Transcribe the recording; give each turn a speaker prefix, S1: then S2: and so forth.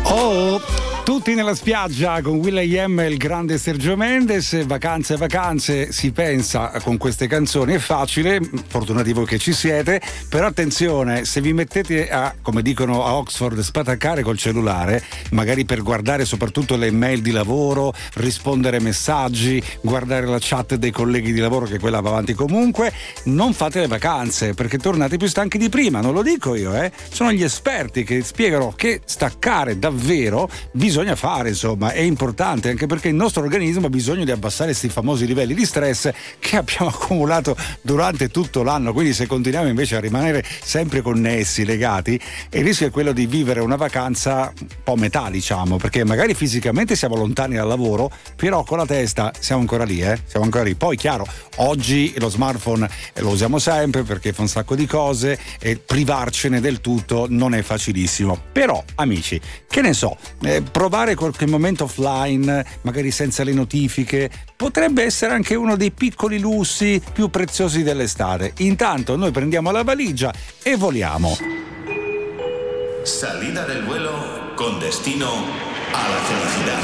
S1: Oh, tutti nella spiaggia con will.i.am e il grande Sergio Mendes. Vacanze, vacanze, si pensa con queste canzoni, è facile, fortunati voi che ci siete, però attenzione, se vi mettete a, come dicono a Oxford, spataccare col cellulare, magari per guardare soprattutto le mail di lavoro, rispondere messaggi, guardare la chat dei colleghi di lavoro, che quella va avanti comunque, non fate le vacanze, perché tornate più stanchi di prima, non lo dico io, sono gli esperti che spiegano che staccare davvero bisogna fare, insomma, è importante, anche perché il nostro organismo ha bisogno di abbassare questi famosi livelli di stress che abbiamo accumulato durante tutto l'anno. Quindi se continuiamo invece a rimanere sempre connessi, legati, il rischio è quello di vivere una vacanza un po' metà, diciamo, perché magari fisicamente siamo lontani dal lavoro, però con la testa siamo ancora lì, siamo ancora lì. Poi chiaro, oggi lo smartphone lo usiamo sempre perché fa un sacco di cose e privarcene del tutto non è facilissimo. Però amici, che ne so, provare qualche momento offline, magari senza le notifiche, potrebbe essere anche uno dei piccoli lussi più preziosi dell'estate. Intanto noi prendiamo la valigia e voliamo.
S2: Salida del vuelo con destino a la felicidad.